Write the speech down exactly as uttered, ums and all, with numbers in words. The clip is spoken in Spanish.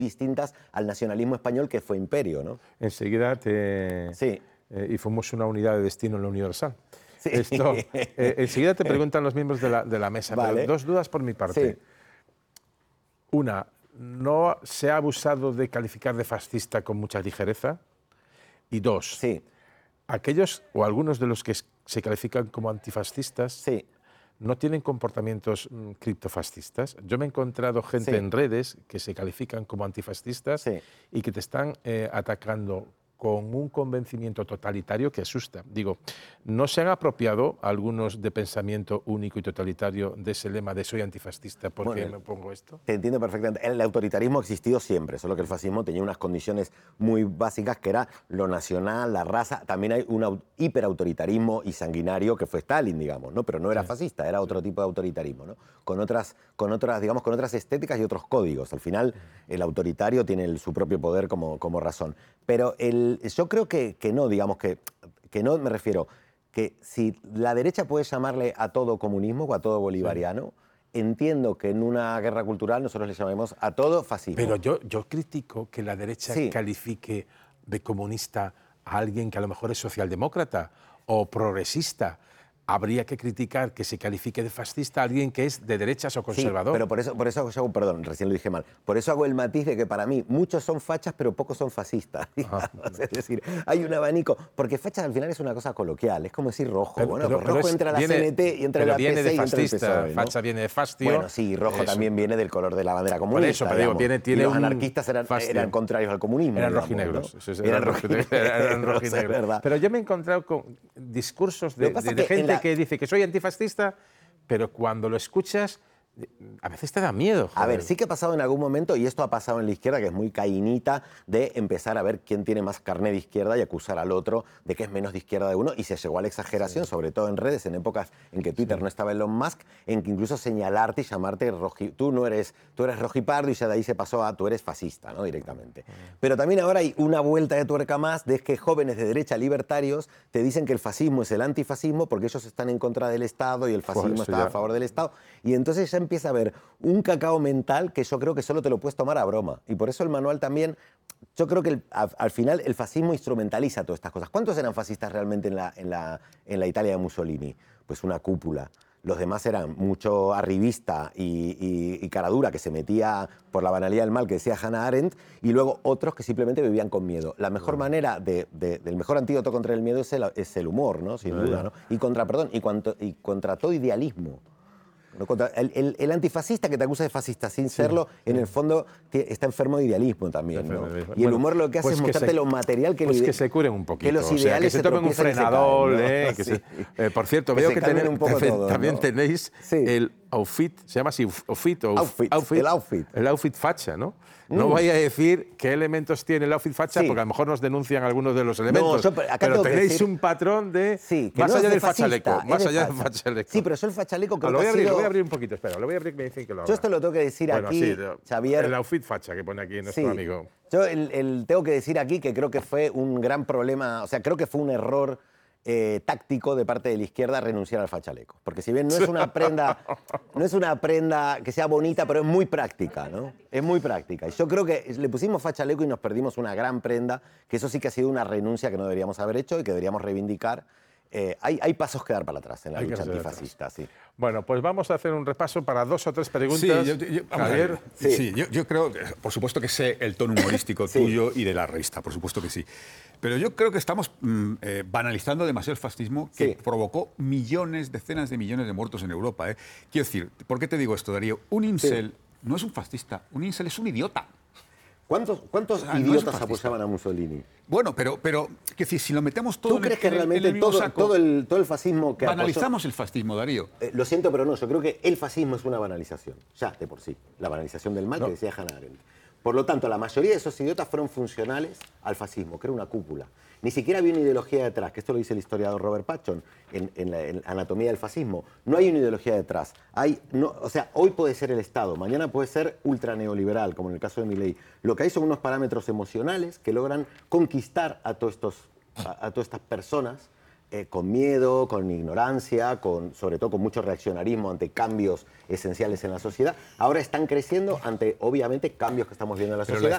distintas al nacionalismo español que fue imperio, ¿no? Enseguida te... Sí. Eh, y fuimos una unidad de destino en la Universal. Sí. Esto, eh, enseguida te preguntan los miembros de la, de la mesa, Vale. pero dos dudas por mi parte. Sí. Una, ¿no se ha abusado de calificar de fascista con mucha ligereza? Y dos, Sí. aquellos o algunos de los que se califican como antifascistas Sí. no tienen comportamientos mm, criptofascistas. Yo me he encontrado gente Sí. en redes que se califican como antifascistas Sí. y que te están eh, atacando con un convencimiento totalitario que asusta. Digo, ¿no se han apropiado algunos de pensamiento único y totalitario de ese lema de soy antifascista porque Bueno, me pongo esto? Te entiendo perfectamente. El autoritarismo ha existido siempre, solo que el fascismo tenía unas condiciones muy básicas que era lo nacional, la raza. También hay un au- hiperautoritarismo y sanguinario que fue Stalin, digamos, ¿no? Pero no era Sí. fascista, era otro tipo de autoritarismo, ¿no? Con otras, con otras, digamos, con otras estéticas y otros códigos. Al final, el autoritario tiene el- su propio poder como, como razón. Pero el, yo creo que, que no, digamos, que, que no me refiero, que si la derecha puede llamarle a todo comunismo o a todo bolivariano, entiendo que en una guerra cultural nosotros le llamemos a todo fascismo. Pero yo, yo critico que la derecha Sí. califique de comunista a alguien que a lo mejor es socialdemócrata o progresista. Habría que criticar que se califique de fascista a alguien que es de derechas o conservador. Sí, pero por eso, por eso hago, perdón, recién lo dije mal, por eso hago el matiz de que para mí muchos son fachas, pero pocos son fascistas. Ajá. Es decir, hay un abanico, porque fachas al final es una cosa coloquial, es como decir rojo. Pero- bueno, pero- pues pero rojo es- entra a la viene- C N T y entra pero la viene P de C y entra el P S O E, fascista, ¿no? facha viene de fastio. Bueno, sí, rojo Eso. también viene del color de la bandera comunista. eso, pero digo, digamos. tiene- tiene y los un anarquistas eran, fastio. eran contrarios al comunismo. Eran digamos, rojinegros. ¿no? Eso es, Eran rojinegros, eran es rojinegros. verdad. Pero yo me he encontrado con discursos Lo de, que pasa de- de es que en gente la- que dice que soy antifascista, pero cuando lo escuchas, a veces te da miedo. A ver, joder. sí que ha pasado en algún momento, y esto ha pasado en la izquierda, que es muy caínita, de empezar a ver quién tiene más carné de izquierda y acusar al otro de que es menos de izquierda de uno, y se llegó a la exageración, sobre todo en redes, en épocas en que Twitter no estaba Elon Musk, en que incluso señalarte y llamarte roji, tú no eres, tú eres rojipardo, y ya de ahí se pasó a tú eres fascista, ¿no? Directamente. Pero también ahora hay una vuelta de tuerca más de que jóvenes de derecha libertarios te dicen que el fascismo es el antifascismo porque ellos están en contra del Estado y el fascismo eso está ya- a favor del Estado, y entonces ya empieza a haber un cacao mental que yo creo que solo te lo puedes tomar a broma. Y por eso el manual también, yo creo que el- a- al final el fascismo instrumentaliza todas estas cosas. ¿Cuántos eran fascistas realmente en la, en la, en la Italia de Mussolini? Pues una cúpula. Los demás eran mucho arribista y, y, y cara dura que se metía por la banalidad del mal que decía Hannah Arendt, y luego otros que simplemente vivían con miedo. La mejor manera, de, de, del mejor antídoto contra el miedo es el, es el humor, ¿no? Sin Ya, duda, ya. ¿no? Y contra, perdón, y, cuanto, y contra todo idealismo. ¿No? Contra- El, el- el antifascista que te acusa de fascista sin serlo, en el fondo tie- está enfermo de idealismo también, Está ¿no? enfermo de idealismo. Y el Bueno, humor lo que hace pues es que mostrarte se- lo material que... Pues lo ide- que se curen un poquito. Que los o sea, que ideales se tomen un tropiezan y se frenadol. caen, ¿no? eh, que Sí. se- eh, por cierto, Que veo se que calmen tenéis- un poco también, todos, también ¿no? tenéis Sí. el outfit, se llama así, outfit o Outfit, el outfit. El outfit facha, ¿no? No Mm. vaya a decir qué elementos tiene el outfit facha, Sí. porque a lo mejor nos denuncian algunos de los elementos. yo acá pero tengo que tenéis decir- un patrón de Sí, que más no allá es de del fachaleco. fascista, es Más de allá del facha. fachaleco. Sí, pero yo el fachaleco Ah, creo lo que voy a ha abrir, sido... lo voy a abrir un poquito, espera, lo voy a abrir que me dicen que lo abra. Yo esto lo tengo que decir Bueno, aquí, sí, lo- Xavier. El outfit facha que pone aquí nuestro Sí. amigo. Yo el, el- tengo que decir aquí que creo que fue un gran problema, o sea, creo que fue un error eh, táctico de parte de la izquierda renunciar al fachaleco. Porque si bien no es una prenda, no es una prenda que sea bonita, pero es muy práctica, ¿no? Es muy práctica. Y yo creo que le pusimos fachaleco y nos perdimos una gran prenda, que eso sí que ha sido una renuncia que no deberíamos haber hecho y que deberíamos reivindicar. Eh, hay, hay pasos que dar para atrás en la Hay que lucha hacer antifascista, sí. Bueno, pues vamos a hacer un repaso para dos o tres preguntas. Sí, yo, yo- vamos a Javier. ver. Sí. Sí, yo, yo creo, que, por supuesto que sé el tono humorístico Sí. tuyo y de la revista, por supuesto que sí. Pero yo creo que estamos mm, eh, banalizando demasiado el fascismo que Sí. provocó millones, decenas de millones de muertos en Europa. ¿eh? Quiero decir, ¿por qué te digo esto, Darío? Un incel no es un fascista, un incel es un idiota. ¿Cuántos, cuántos Ah, no es idiotas fascista. apoyaban a Mussolini? Bueno, pero, pero quiero decir, si lo metemos todo ¿Tú en el- crees que en el- en el realmente mismo todo, saco, todo, el, todo el fascismo que apoyó- banalizamos el fascismo, Darío? Eh, lo siento, pero no, yo creo que el fascismo es una banalización, ya de por sí, la banalización del mal No. que decía Hannah Arendt. Por lo tanto, la mayoría de esos idiotas fueron funcionales al fascismo, que era una cúpula. Ni siquiera había una ideología detrás, que esto lo dice el historiador Robert Patchon en, en la en Anatomía del Fascismo. No hay una ideología detrás. Hay, no, o sea, hoy puede ser el Estado, mañana puede ser ultra neoliberal, como en el caso de Milei. Lo que hay son unos parámetros emocionales que logran conquistar a, todos estos, a, a todas estas personas eh, con miedo, con ignorancia, con, sobre todo con mucho reaccionarismo ante cambios esenciales en la sociedad. Ahora están creciendo ante, obviamente, cambios que estamos viendo en la Pero la sociedad.